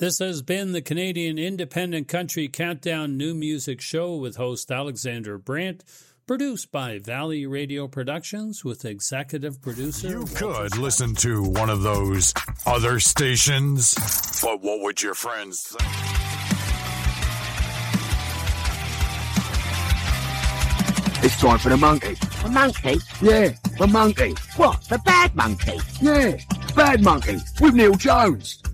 This has been the Canadian Independent Country Countdown New Music Show with host Alexander Brandt, produced by Valley Radio Productions with executive producer. You could listen to one of those other stations, but what would your friends think? It's time for the monkey. A monkey? Yeah, the monkey. What, the bad monkey? Yeah, Bad Monkey with Neil Jones.